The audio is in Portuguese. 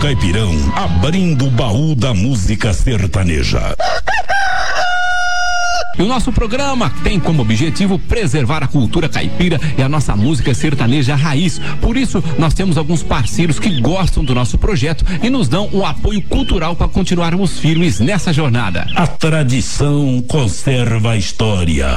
Caipirão, abrindo o baú da música sertaneja. E o nosso programa tem como objetivo preservar a cultura caipira e a nossa música sertaneja raiz. Por isso, nós temos alguns parceiros que gostam do nosso projeto e nos dão um apoio cultural para continuarmos firmes nessa jornada. A tradição conserva a história.